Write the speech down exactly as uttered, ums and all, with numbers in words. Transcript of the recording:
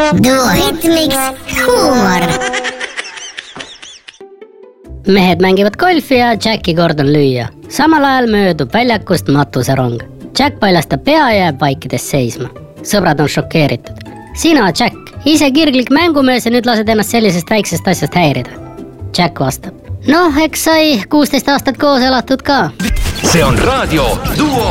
Duohitmiks huumor. Mehed mängivad golfi ja Jacki kord on lüüa. Samal ajal möödub väljakust matuserong. Jack paljastab pea ja jääb vaikides seisma. Sõbrad on šokeeritud. Sina, Jack, ise kirglik mängumees ja nüüd lased ennast sellisest väiksest asjast häirida. Jack vastab. Noh, eks sai kuusteist aastat koos elatud ka. See on raadio Duo.